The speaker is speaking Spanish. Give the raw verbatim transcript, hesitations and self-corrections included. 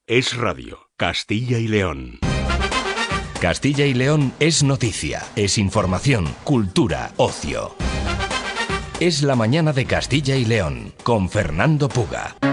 Es Radio, Castilla y León. Castilla y León es noticia, es información, cultura, ocio. Es la mañana de Castilla y León, con Fernando Puga.